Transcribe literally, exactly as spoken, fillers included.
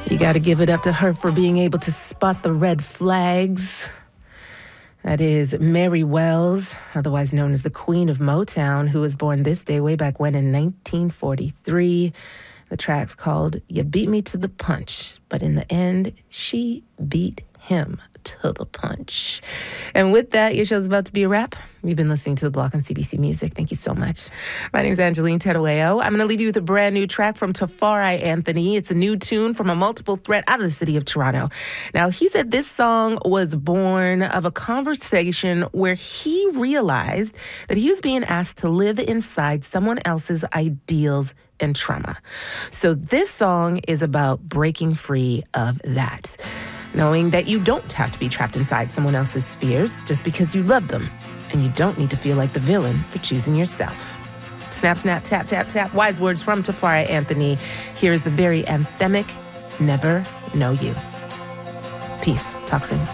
You got to give it up to her for being able to spot the red flags. That is Mary Wells, otherwise known as the Queen of Motown, who was born this day way back when in nineteen forty-three. The track's called You Beat Me to the Punch, but in the end, she beat him to the punch. And with that, your show's about to be a wrap. You've been listening to The Block on C B C Music. Thank you so much. My name's Angeline Terueo. I'm going to leave you with a brand new track from Tafari Anthony. It's a new tune from a multiple threat out of the city of Toronto. Now, he said this song was born of a conversation where he realized that he was being asked to live inside someone else's ideals and trauma. So this song is about breaking free of that. Knowing that you don't have to be trapped inside someone else's fears just because you love them. And you don't need to feel like the villain for choosing yourself. Snap, snap, tap, tap, tap. Wise words from Tafari Anthony. Here is the very anthemic Never Know You. Peace. Talk soon.